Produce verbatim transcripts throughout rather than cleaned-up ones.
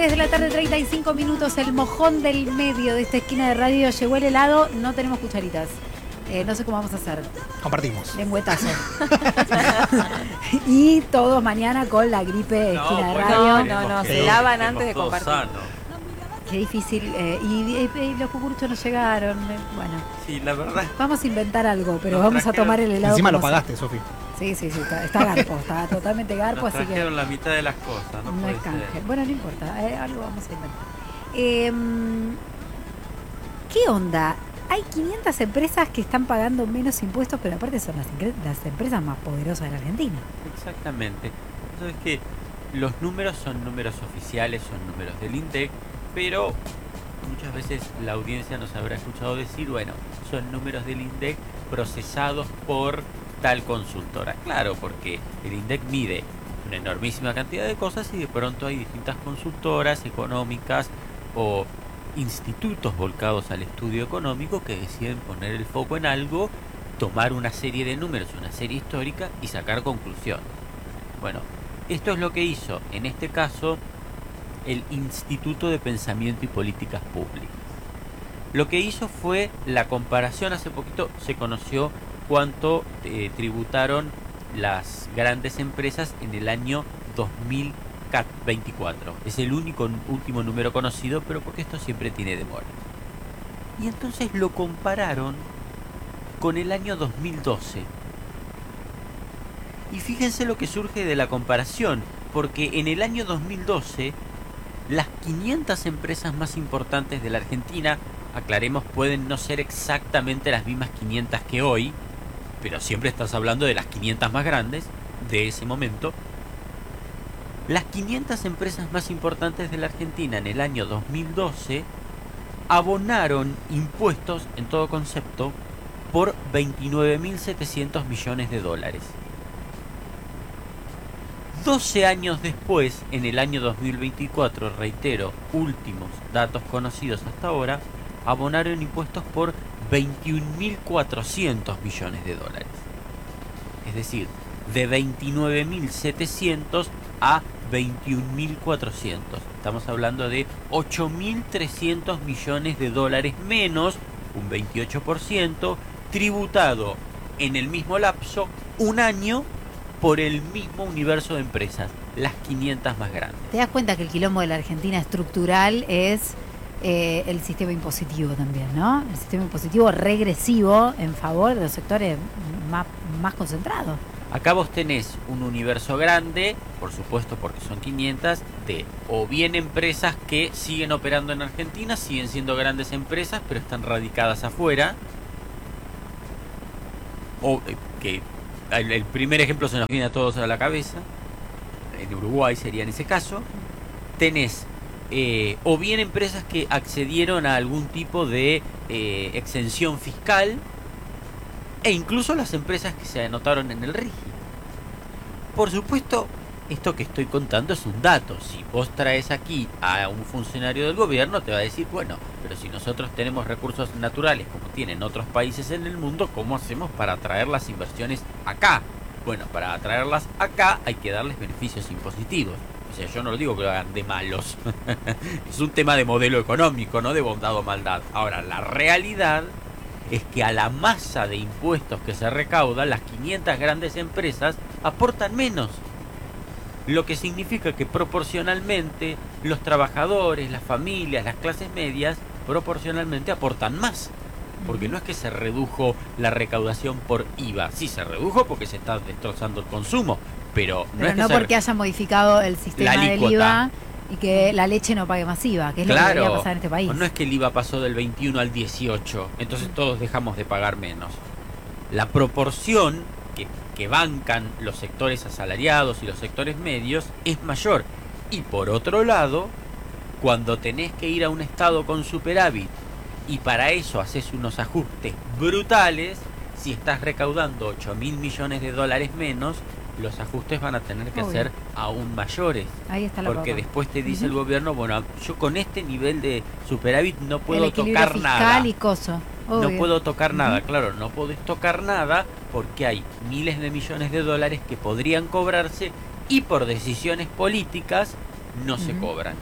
tres de la tarde, treinta y cinco minutos, el mojón del medio de esta esquina de radio. Llegó el helado, no tenemos cucharitas. Eh, no sé cómo vamos a hacer. Compartimos. Lengüetazo. Y todos mañana con la gripe No, esquina de pues radio. no, No, no, que se no, lavan estemos antes de todos compartir. sanos. Qué difícil. eh, y, y- y los cucuruchos no llegaron. eh, Bueno, Sí, la verdad. vamos a inventar algo, pero Nos vamos a trajeron- tomar el helado. Encima lo como pagaste, Sofi. sea. Sí, sí, sí. Está, está garpo. Está totalmente garpo, Nos así que trajeron la mitad de las cosas, no, no puede es canje. ser. Bueno, no importa. eh, algo vamos a inventar. Em, ¿Qué onda? Hay quinientas empresas que están pagando menos impuestos, pero aparte son las, incre- las empresas más poderosas de la Argentina. Exactamente. Entonces que los números son números oficiales, son números del INDEC, pero muchas veces la audiencia nos habrá escuchado decir, bueno, son números del INDEC procesados por tal consultora. Claro, porque el INDEC mide una enormísima cantidad de cosas y de pronto hay distintas consultoras económicas o institutos volcados al estudio económico que deciden poner el foco en algo, tomar una serie de números, una serie histórica y sacar conclusiones. Bueno, esto es lo que hizo en este caso el Instituto de Pensamiento y Políticas Públicas. Lo que hizo fue la comparación. Hace poquito se conoció cuánto eh, tributaron las grandes empresas en el año dos mil veinticuatro. Es el único último número conocido, pero porque esto siempre tiene demora. Y entonces lo compararon con el año dos mil doce. Y fíjense lo que surge de la comparación, porque en el año dos mil doce las quinientas empresas más importantes de la Argentina, aclaremos, pueden no ser exactamente las mismas quinientas que hoy, pero siempre estás hablando de las quinientas más grandes de ese momento. Las quinientas empresas más importantes de la Argentina en el año dos mil doce abonaron impuestos en todo concepto por veintinueve mil setecientos millones de dólares. doce años después, en el año dos mil veinticuatro, reitero, últimos datos conocidos hasta ahora, abonaron impuestos por veintiún mil cuatrocientos millones de dólares. Es decir, de veintinueve mil setecientos a veintiún mil cuatrocientos. Estamos hablando de ocho mil trescientos millones de dólares menos, un veintiocho por ciento, tributado en el mismo lapso, un año, por el mismo universo de empresas, las quinientas más grandes. ¿Te das cuenta que el quilombo de la Argentina estructural es eh, el sistema impositivo también, ¿no? El sistema impositivo regresivo en favor de los sectores más, más concentrados. Acá vos tenés un universo grande, por supuesto porque son quinientas, de o bien empresas que siguen operando en Argentina, siguen siendo grandes empresas, pero están radicadas afuera, o eh, que el, el primer ejemplo se nos viene a todos a la cabeza, en Uruguay sería en ese caso. Tenés eh, o bien empresas que accedieron a algún tipo de eh, exención fiscal, e incluso las empresas que se anotaron en el RIGI. Por supuesto, esto que estoy contando es un dato. Si vos traes aquí a un funcionario del gobierno, te va a decir, bueno, pero si nosotros tenemos recursos naturales como tienen otros países en el mundo, ¿cómo hacemos para atraer las inversiones acá? Bueno, para atraerlas acá hay que darles beneficios impositivos. O sea, yo no lo digo que lo hagan de malos. Es un tema de modelo económico, no de bondad o maldad. Ahora, la realidad es que a la masa de impuestos que se recauda, las quinientas grandes empresas aportan menos. Lo que significa que proporcionalmente los trabajadores, las familias, las clases medias, proporcionalmente aportan más. Porque no es que se redujo la recaudación por I V A. Sí, se redujo porque se está destrozando el consumo. Pero no Pero es que no se porque haya modificado el sistema La del alícuota. I V A y que la leche no pague más I V A, que es lo que debería Claro, pasar en este país. no es que el I V A pasó del veintiuno al dieciocho, entonces todos dejamos de pagar menos. La proporción que, que bancan los sectores asalariados y los sectores medios es mayor. Y por otro lado, cuando tenés que ir a un estado con superávit y para eso haces unos ajustes brutales, si estás recaudando ocho mil millones de dólares menos, los ajustes van a tener que Obvio. ser aún mayores. Ahí está la Porque papa. después te dice Ujú. el gobierno, bueno, yo con este nivel de superávit no El puedo equilibrio tocar fiscal nada. y coso. No obvio. puedo tocar nada, Ujú. claro, no podés tocar nada porque hay miles de millones de dólares que podrían cobrarse y por decisiones políticas no se Ujú. cobran.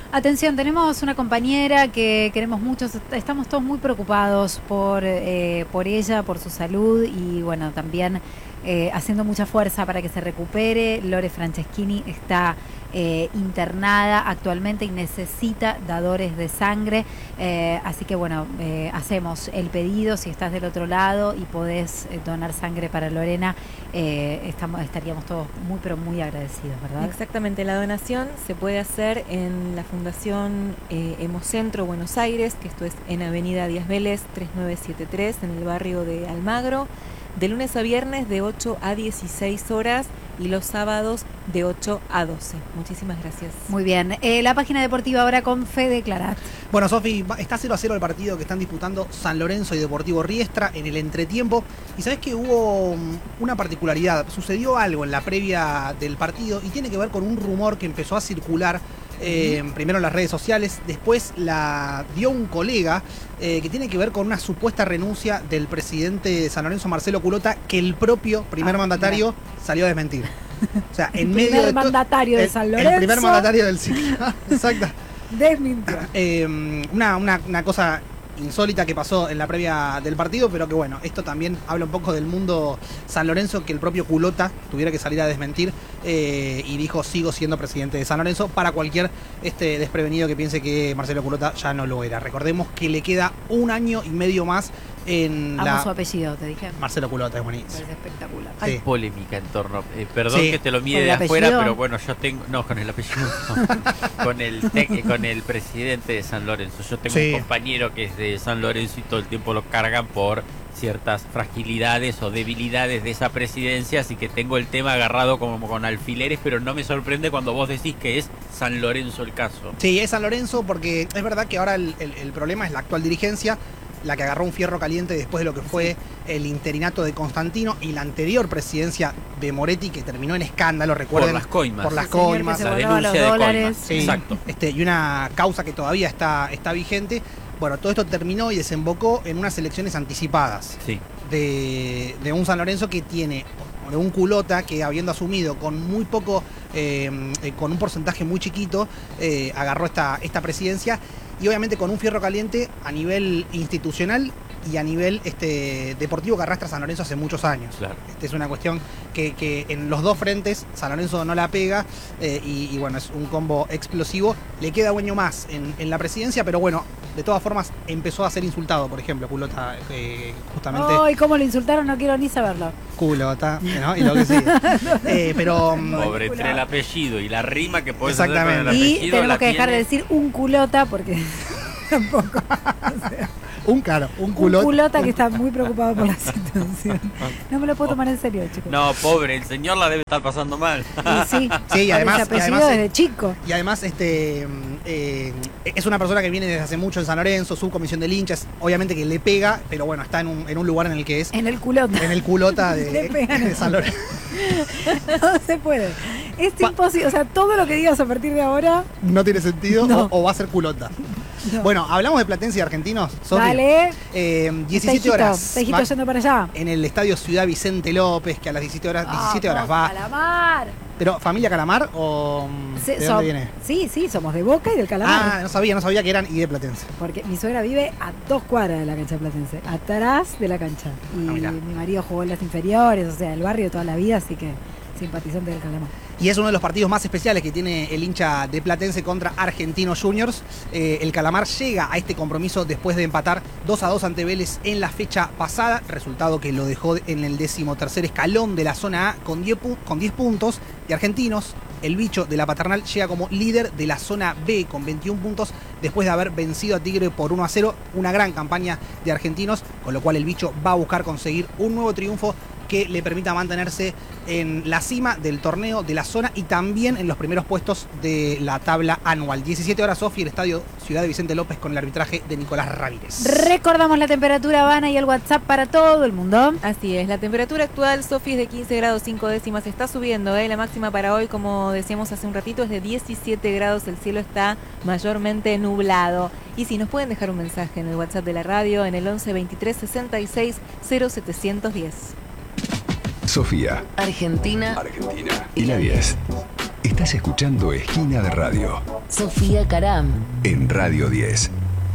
Atención, tenemos una compañera que queremos mucho, estamos todos muy preocupados por, eh, por ella, por su salud y bueno, también eh, haciendo mucha fuerza para que se recupere. Lore Franceschini está eh, internada actualmente y necesita dadores de sangre, eh, así que bueno, eh, hacemos el pedido si estás del otro lado y podés eh, donar sangre para Lorena, eh, estamos, estaríamos todos muy pero muy agradecidos, ¿verdad? Exactamente, la donación se puede hacer en la Fundación eh, Hemocentro Buenos Aires, que esto es en Avenida Díaz Vélez tres nueve siete tres, en el barrio de Almagro, de lunes a viernes de ocho a dieciséis horas y los sábados de ocho a doce. Muchísimas gracias. Muy bien, eh, la página deportiva ahora con Fede Clarat. Bueno, Sofi, está cero a cero el partido que están disputando San Lorenzo y Deportivo Riestra en el entretiempo. Y sabés que hubo una particularidad, sucedió algo en la previa del partido y tiene que ver con un rumor que empezó a circular eh, primero en las redes sociales, después la dio un colega eh, que tiene que ver con una supuesta renuncia del presidente de San Lorenzo, Marcelo Culota, que el propio primer Ah, mandatario mira. salió a desmentir. O sea, El en primer medio de to- mandatario de el- San El Lorenzo. primer mandatario del ciclo. Exacto. Desmintió. Eh, una, una, una cosa insólita que pasó en la previa del partido, pero que bueno, esto también habla un poco del mundo San Lorenzo, que el propio Culota tuviera que salir a desmentir eh, y dijo sigo siendo presidente de San Lorenzo, para cualquier este desprevenido que piense que Marcelo Culota ya no lo era. Recordemos que le queda un año y medio más en Amo la... su apellido, te dije. Marcelo Culota es Me buenísimo. parece espectacular. Sí. Hay polémica en torno. Eh, perdón Sí. que te lo mire ¿Con de el afuera, apellido? pero bueno, yo tengo. No, con el apellido. No. con, el tec- con el presidente de San Lorenzo. Yo tengo Sí. un compañero que es de San Lorenzo y todo el tiempo lo cargan por ciertas fragilidades o debilidades de esa presidencia, así que tengo el tema agarrado como con alfileres, pero no me sorprende cuando vos decís que es San Lorenzo el caso. Sí, es San Lorenzo, porque es verdad que ahora el, el- el problema es la actual dirigencia, la que agarró un fierro caliente después de lo que fue el interinato de Constantino y la anterior presidencia de Moretti, que terminó en escándalo, recuerden. Por las coimas. Por las El señor que coimas. se La volaba denuncia los de dólares. coimas. Sí, Exacto. este, y una causa que todavía está, está vigente. Bueno, todo esto terminó y desembocó en unas elecciones anticipadas Sí. de, de un San Lorenzo que tiene, de un Culota que habiendo asumido con muy poco, eh, eh, con un porcentaje muy chiquito, eh, agarró esta, esta presidencia y obviamente con un fierro caliente a nivel institucional y a nivel este, deportivo que arrastra San Lorenzo hace muchos años. Claro. Este es una cuestión que, que en los dos frentes San Lorenzo no la pega eh, y, y bueno, es un combo explosivo. Le queda un año más en, en la presidencia, pero bueno, de todas formas empezó a ser insultado, por ejemplo, Culota, eh, justamente. Ay, cómo lo insultaron, no quiero ni saberlo. Culota, ¿no? Y lo que sigue. Eh, pero mm, Pobre, entre el apellido y la rima que podés hacer con el Exactamente. Y apellido. tenemos la que dejar de tiene. decir un culota porque tampoco. un claro, un Un culota. culota que está muy preocupado por la situación. No me lo puedo tomar en serio, chicos. No, pobre, el señor la debe estar pasando mal. Y sí, Sí, y además- ese y apellido además- desde chico. Y además, este mm, eh, es una persona que viene desde hace mucho en San Lorenzo, subcomisión de hinchas, obviamente que le pega, pero bueno, está en un, en un lugar en el que es En el culota. en el culota Le de, pegan en de San Lorenzo. No se puede. Es Pa- imposible. O sea, todo lo que digas a partir de ahora. No tiene sentido No. o, o va a ser culota. No. Bueno, hablamos de Platense y argentinos. Sofi. Dale. Eh, diecisiete Tejito, horas. Tejito va- yendo para allá. en el estadio Ciudad Vicente López, que a las diecisiete horas, diecisiete horas Vamos, va. Calamar. Pero, ¿familia Calamar o mm, Se- de som- dónde viene? Sí, sí, somos de Boca y del Calamar. Ah, no sabía, no sabía que eran y de Platense. Porque mi suegra vive a dos cuadras de la cancha platense, atrás de la cancha. Y Ah, mirá. mi marido jugó en las inferiores, o sea, el barrio toda la vida, así que simpatizante del Calamar. Y es uno de los partidos más especiales que tiene el hincha de Platense contra Argentinos Juniors. Eh, el Calamar llega a este compromiso después de empatar dos a dos ante Vélez en la fecha pasada, resultado que lo dejó en el decimotercer escalón de la zona A con diez, pu- con diez puntos. Y Argentinos, el bicho de la Paternal, llega como líder de la zona B con veintiún puntos después de haber vencido a Tigre por uno a cero. Una gran campaña de Argentinos, con lo cual el bicho va a buscar conseguir un nuevo triunfo que le permita mantenerse en la cima del torneo de la zona y también en los primeros puestos de la tabla anual. diecisiete horas, Sofi, el estadio Ciudad de Vicente López con el arbitraje de Nicolás Ramírez. Recordamos la temperatura, Habana, y el WhatsApp para todo el mundo. Así es, la temperatura actual, Sofi, es de quince grados cinco décimas, está subiendo, ¿eh? La máxima para hoy, como decíamos hace un ratito, es de diecisiete grados, el cielo está mayormente nublado. Y si nos pueden dejar un mensaje en el WhatsApp de la radio, en el once veintitrés sesenta y seis cero setecientos diez. Sofía, Argentina Argentina y la diez. Están Estás escuchando Esquina de Radio. Sofía Caram. En Radio diez.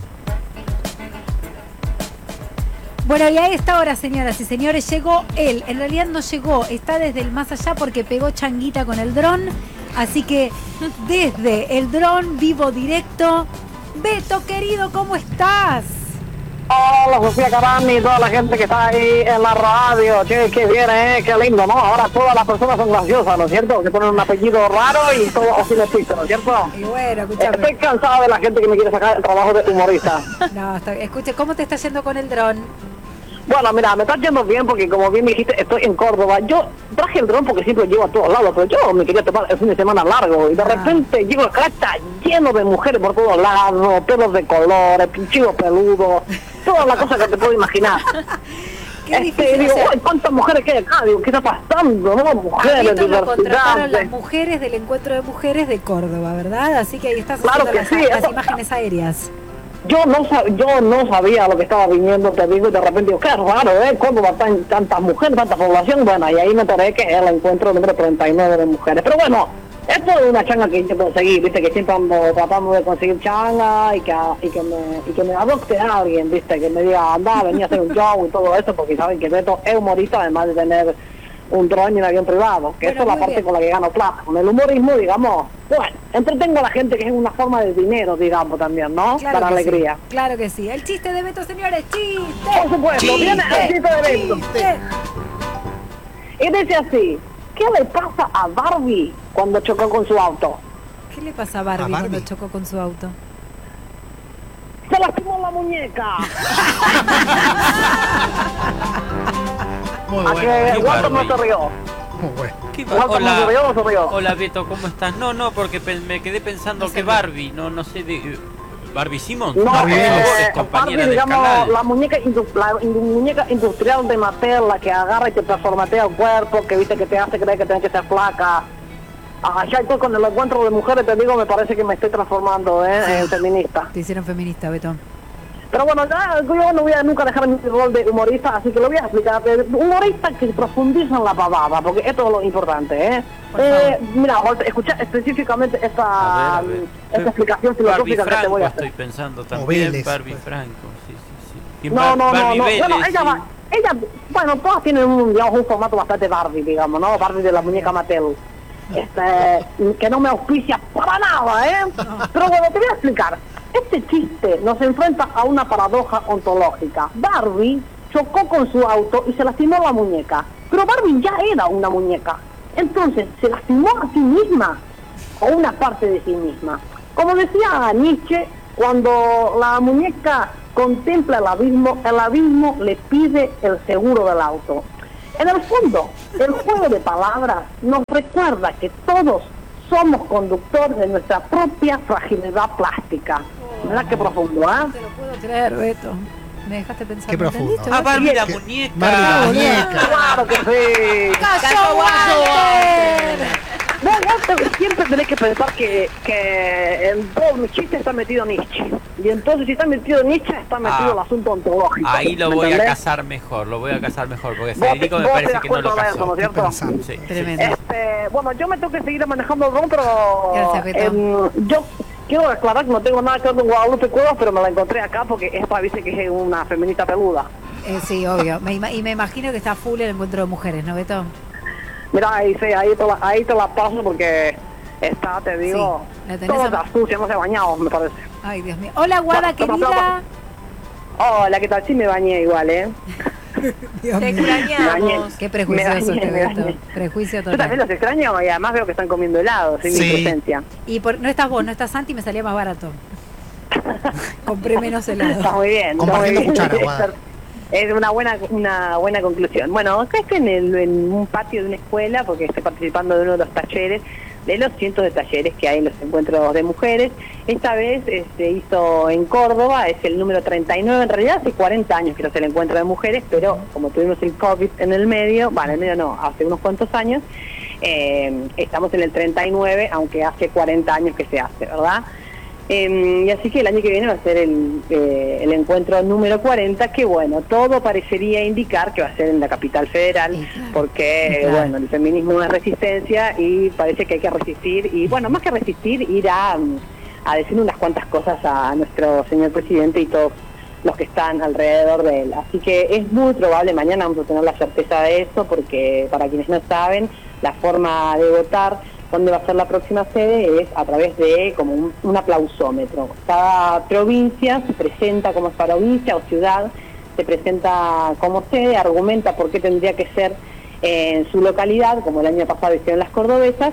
Bueno, y a esta hora, señoras y señores, llegó él. En realidad no llegó, está desde el más allá porque pegó changuita con el dron. Así que desde el dron, vivo directo. Beto, querido, ¿cómo estás? Hola, Sofía Caram y toda la gente que está ahí en la radio. Che, qué bien, ¿eh? Qué lindo, ¿no? Ahora todas las personas son graciosas, ¿no es cierto? Se ponen un apellido raro y todo así les piso, ¿no es cierto? Y bueno, escúchame. Estoy cansado de la gente que me quiere sacar el trabajo de humorista. No, está bien. Escuche, ¿cómo te está yendo con el dron? Bueno, mira, me está yendo bien porque como bien me dijiste, estoy en Córdoba. Yo traje el dron porque siempre lo llevo a todos lados, pero yo me quería tomar el fin de semana largo y de Ah. repente llego acá, está lleno de mujeres por todos lados, pelos de colores, pinchillos peludos, todas las cosas que te puedo imaginar. Qué Este, difícil, digo, o sea, "Uy, ¿cuántas mujeres que hay acá? Digo, ¿qué está pasando? ¿No? a Mujeres, Beto lo contrataron diversidad. las mujeres del encuentro de mujeres de Córdoba, ¿verdad? Así que ahí estás Claro haciendo que las, sí, las eso- imágenes aéreas. Yo no sab- yo no sabía lo que estaba viniendo, te digo, y de repente digo, qué raro, ¿eh? Córdoba, tan, tantas mujeres, tanta población. Bueno, y ahí me enteré que es el encuentro número treinta y nueve de mujeres. Pero bueno, esto es una changa que yo conseguí, viste, que siempre ando tratando de conseguir changa y que, y que, me, y que me adopte a alguien, viste, que me diga, anda, venía a hacer un show y todo eso, porque saben que Beto es humorista, además de tener un dron y un avión privado, que Bueno, esa es la muy parte bien. con la que gano plata. Con el humorismo, digamos, bueno, entretengo a la gente, que es una forma de dinero, digamos, también, ¿no? Claro Para que alegría. sí, claro que sí. El chiste de Beto, señores, chiste. Por supuesto, Chiste, viene el chiste de Beto. Chiste. Y dice así, ¿qué le pasa a Barbie cuando chocó con su auto? ¿Qué le pasa a Barbie, ¿A Barbie? cuando chocó con su auto? Se lastimó la muñeca. Muy A bueno. que qué Walter no Barbie. se rió. Muy bueno. ¿Qué va- Walter no se rió, no se rió. Hola Beto, ¿cómo estás? No, no, porque pe- me quedé pensando No sé que qué. Barbie, no, no sé de Barbie Simmons. No, Barbie eh, Vélez. es compañera Barbie, del digamos, canal. la muñeca, indu- la indu- muñeca industrial de Mattel, la que agarra y te transformatea el cuerpo, que viste que te hace creer que tienes que ser flaca. Ah, ya estoy con el encuentro de mujeres, te digo, me parece que me estoy transformando ¿eh? en feminista. Te hicieron feminista, Beto. Pero bueno, ya, yo no voy a nunca dejar mi rol de humorista, así que lo voy a explicar. Eh, Humorista que profundiza en la pavada, porque esto es lo importante, ¿eh? Por eh favor. mira, Walter, escucha específicamente esta, A ver, a ver. esta explicación Barbie filosófica que te Franco voy a estoy hacer. pensando O también. Vélez, Barbie pues. Franco, sí, sí, sí. Y No, Bar- no, no, Barbie no. Vélez, Bueno, ella sí. va, ella, bueno, todas tienen un, digamos, un formato bastante Barbie, digamos, ¿no? Barbie de la muñeca Mattel. Este, que no me auspicia para nada, ¿eh? Pero bueno, te voy a explicar. Este chiste nos enfrenta a una paradoja ontológica. Barbie chocó con su auto y se lastimó la muñeca. Pero Barbie ya era una muñeca. Entonces, se lastimó a sí misma, o una parte de sí misma. Como decía Nietzsche, cuando la muñeca contempla el abismo, el abismo le pide el seguro del auto. En el fondo, el juego de palabras nos recuerda que todos somos conductores de nuestra propia fragilidad plástica. ¿Verdad qué profundo, ah? No te lo puedo creer, Beto. Me dejaste pensar. Qué ¿me profundo. entendiste, Ah, Beto? Barbie la Que- muñeca. Barbie la muñeca. ¡Claro que sí! ¡Cayó Walter! No, Walter, siempre tenés que pensar que, que en todos mis chistes está metido Nietzsche. Y entonces si está metido Nietzsche, está metido Ah. el asunto ontológico. Ahí lo ¿me voy a entendés? casar mejor, lo voy a casar mejor, porque Vos te- Federico me vos te parece das que no lo cuenta de eso, ¿no casó. es cierto? Pensando. Sí, sí, Tremendo. Este, bueno, yo me tengo que seguir manejando el dron, pero Gracias, Beto. em, yo quiero aclarar que no tengo nada que ver con Guadalupe Cuevas, pero me la encontré acá porque esta dice que es una feminista peluda. Eh, sí, obvio. Me ima- y me imagino que está full el encuentro de mujeres, ¿no, Beto? Mira, ahí, sí, ahí, te la, ahí te la paso porque está, te digo, Sí, la tenés toda a- sucia, no se ha bañado, me parece. Ay, Dios mío. Hola, Guada, Toma, toma, querida. Hola, ¿qué tal? Sí me bañé igual, ¿eh? Dios Te mío. extrañamos. Qué prejuicioso Me bañé, este me Beto. bañé. Prejuicio Yo también total. los extraño y además veo que están comiendo helado sin Sí. mi presencia. Y por, no estás vos, no estás Santi, me salía más barato. Compré menos Está helado. muy bien. está Compartiendo muy bien. cuchara, Guada. Es una buena una buena conclusión. Bueno, acá estoy en, el, en un patio de una escuela porque estoy participando de uno de los talleres, de los cientos de talleres que hay en los encuentros de mujeres. Esta vez eh, se hizo en Córdoba, es el número treinta y nueve, en realidad hace cuarenta años que no es el encuentro de mujeres, pero como tuvimos el COVID en el medio, bueno, en el medio no, hace unos cuantos años, eh, estamos en el treinta y nueve, aunque hace cuarenta años que se hace, ¿verdad? Eh, y así que el año que viene va a ser el, eh, el encuentro número cuarenta, que bueno, todo parecería indicar que va a ser en la capital federal, Sí, claro. porque Sí, claro. bueno, el feminismo es resistencia y parece que hay que resistir, y bueno, más que resistir, ir a, a decir unas cuantas cosas a nuestro señor presidente y todos los que están alrededor de él. Así que es muy probable, mañana vamos a tener la certeza de eso, porque para quienes no saben, la forma de votar dónde va a ser la próxima sede es a través de como un, un aplausómetro. Cada provincia se presenta como provincia o ciudad, se presenta como sede, argumenta por qué tendría que ser en su localidad, como el año pasado hicieron las cordobesas,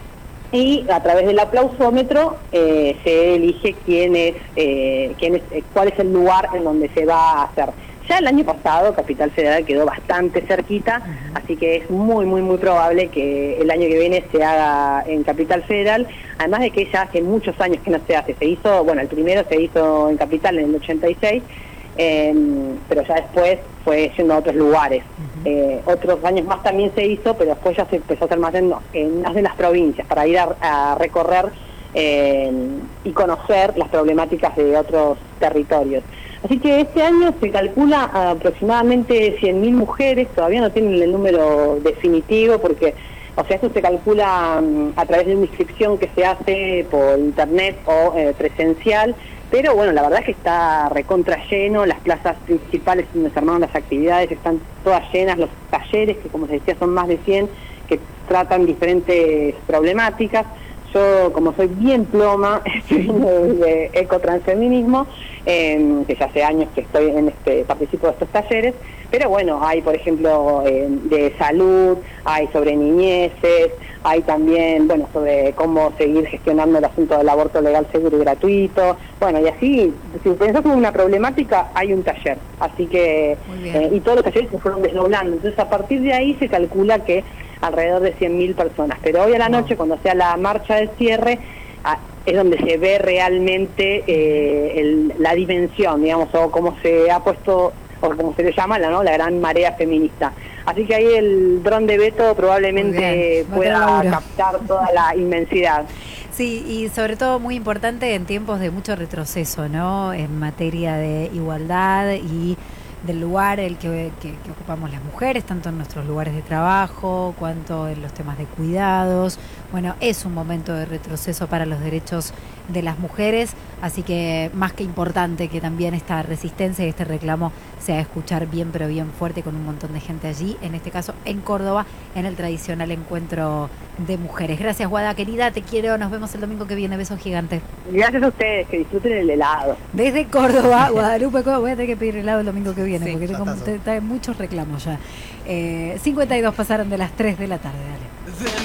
y a través del aplausómetro eh, se elige quién es, eh, quién es, eh, cuál es el lugar en donde se va a hacer. Ya el año pasado Capital Federal quedó bastante cerquita, uh-huh. Así que es muy, muy, muy probable que el año que viene se haga en Capital Federal, además de que ya hace muchos años que no se hace. Se hizo, bueno, el primero se hizo en Capital en el ochenta y seis, eh, pero ya después fue yendo a otros lugares. Uh-huh. Eh, otros años más también se hizo, pero después ya se empezó a hacer más en, en más de las provincias, para ir a, a recorrer eh, y conocer las problemáticas de otros territorios. Así que este año se calcula aproximadamente cien mil mujeres, todavía no tienen el número definitivo porque, o sea, esto se calcula um, a través de una inscripción que se hace por internet o eh, presencial, pero bueno, la verdad es que está recontra lleno, las plazas principales donde se armaron las actividades están todas llenas, los talleres, que como se decía son más de cien, que tratan diferentes problemáticas. Yo, como soy bien ploma, estoy de ecotransfeminismo, eh, que ya hace años que estoy en este, participo de estos talleres, pero bueno, hay por ejemplo eh, de salud, hay sobre niñeces, hay también, bueno, sobre cómo seguir gestionando el asunto del aborto legal, seguro y gratuito, bueno, y así, si pensás en una problemática, hay un taller, así que, eh, y todos los talleres se fueron desdoblando, entonces a partir de ahí se calcula que alrededor de cien mil personas, pero hoy a la noche, cuando sea la marcha del cierre, a, es donde se ve realmente eh, el, la dimensión, digamos, o cómo se ha puesto, o como se le llama, la, ¿no? la gran marea feminista. Así que ahí el dron de Beto probablemente pueda captar toda la inmensidad. Sí, y sobre todo muy importante en tiempos de mucho retroceso, ¿no? En materia de igualdad y del lugar el que, que, que ocupamos las mujeres, tanto en nuestros lugares de trabajo, cuanto en los temas de cuidados. Bueno, es un momento de retroceso para los derechos de las mujeres, así que más que importante que también esta resistencia y este reclamo se haga escuchar bien, pero bien fuerte, con un montón de gente allí, en este caso en Córdoba, en el tradicional encuentro de mujeres. Gracias, Guada, querida, te quiero, nos vemos el domingo que viene, besos gigantes. Gracias a ustedes, que disfruten el helado. Desde Córdoba, Guadalupe, voy a tener que pedir helado el domingo que viene, sí, porque tengo te, te, muchos reclamos ya. Eh, cincuenta y dos pasaron de las tres de la tarde, dale.